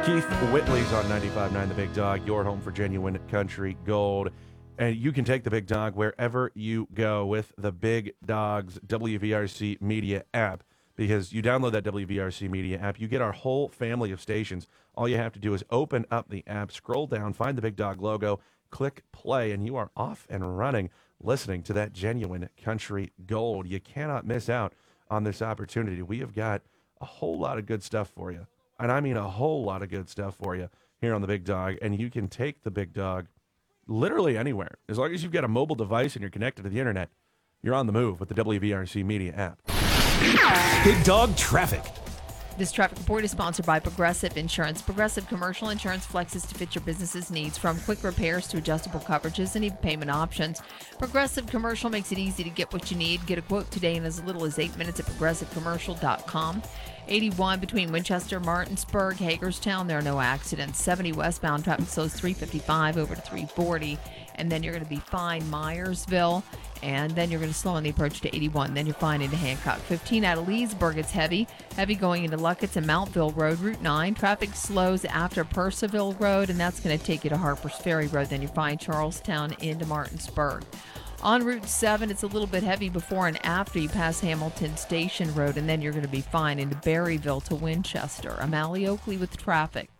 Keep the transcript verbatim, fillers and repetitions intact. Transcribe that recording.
Keith Whitley's on ninety-five point nine The Big Dog, your home for genuine country gold. And you can take The Big Dog wherever you go with the Big Dog's W V R C Media app. Because you download that W V R C Media app, you get our whole family of stations. All you have to do is open up the app, scroll down, find the Big Dog logo, click play, and you are off and running, listening to that genuine country gold. You cannot miss out on this opportunity. We have got a whole lot of good stuff for you. And I mean a whole lot of good stuff for you here on the Big Dog. And you can take the Big Dog literally anywhere. As long as you've got a mobile device and you're connected to the internet, you're on the move with the W V R C Media app. Big Dog Traffic. This traffic report is sponsored by Progressive Insurance. Progressive Commercial Insurance flexes to fit your business's needs, from quick repairs to adjustable coverages and even payment options. Progressive Commercial makes it easy to get what you need. Get a quote today in as little as eight minutes at progressive commercial dot com. eighty-one between Winchester, Martinsburg, Hagerstown, there are no accidents. seventy westbound traffic slows three fifty-five over to three forty. And then you're going to be fine Myersville. And then you're going to slow on the approach to eighty-one. Then you're fine into Hancock. fifteen out of Leesburg, it's heavy. Heavy going into Luckett's and Mountville Road. Route nine, traffic slows after Percival Road, and that's going to take you to Harper's Ferry Road. Then you're fine Charlestown into Martinsburg. On Route seven, it's a little bit heavy before and after you pass Hamilton Station Road, and then you're going to be fine into Berryville to Winchester. I'm Allie Oakley with traffic.